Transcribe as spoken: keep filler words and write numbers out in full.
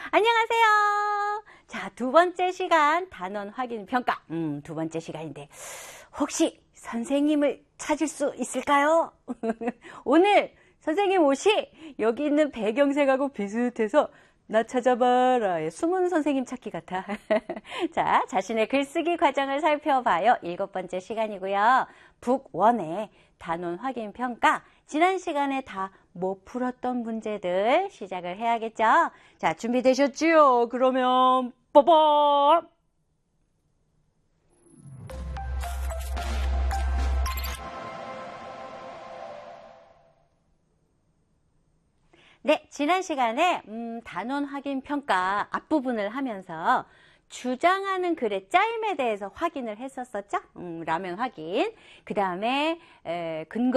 안녕하세요. 자, 두 번째 시간 단원 확인 평가. 음, 두 번째 시간인데 혹시 선생님을 찾을 수 있을까요? 오늘 선생님 옷이 여기 있는 배경색하고 비슷해서 나 찾아봐라의 숨은 선생님 찾기 같아. 자, 자신의 글쓰기 과정을 살펴봐요. 일곱 번째 시간이고요. 북원의 단원 확인 평가. 지난 시간에 다 못 풀었던 문제들 시작을 해야겠죠? 자, 준비되셨지요? 그러면 빠밤! 네, 지난 시간에 음, 단원 확인 평가 앞부분을 하면서 주장하는 글의 짜임에 대해서 확인을 했었었죠? 음, 라면 확인. 그 다음에 근거